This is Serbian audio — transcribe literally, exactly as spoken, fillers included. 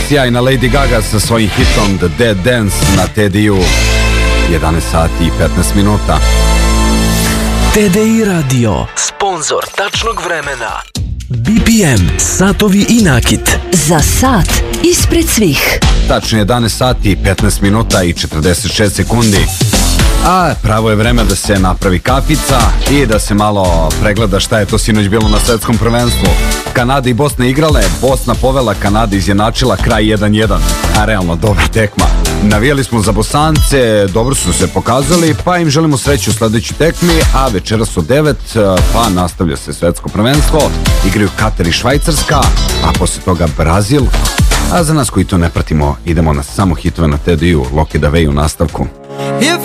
sjajna Lady Gaga sa svojim hitom The Dead Dance na T D U. jedanaest sati i petnaest minuta. T D I Radio, sponzor tačnog vremena. B P M, satovi i nakit. Za sat ispred svih. Tačno jedanaest sati i petnaest minuta i četrdeset šest sekundi. A pravo je vreme da se napravi kafica i da se malo pregleda šta je to sinoć bilo na svetskom prvenstvu. Kanada i Bosna igrale, Bosna povela, Kanada izjednačila, kraj jedan jedan. A realno dobra tekma. Navijali smo za Bosance, dobro su se pokazali, pa im želimo sreću u sledećoj tekmi, a večeras od devet, pa nastavlja se svetsko prvenstvo. Igraju Katar i Švajcarska, a posle toga Brazil. A za nas koji to ne pratimo, idemo na samo hitove na T D U, Loki da Vej u nastavku.